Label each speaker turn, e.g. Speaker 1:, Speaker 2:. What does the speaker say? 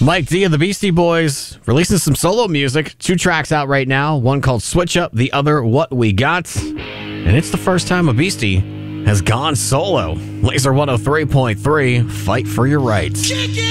Speaker 1: Mike D of the Beastie Boys releasing some solo music. 2 tracks out right now. One called Switch Up, the other What We Got. And it's the first time a Beastie has gone solo. Laser 103.3, fight for your rights.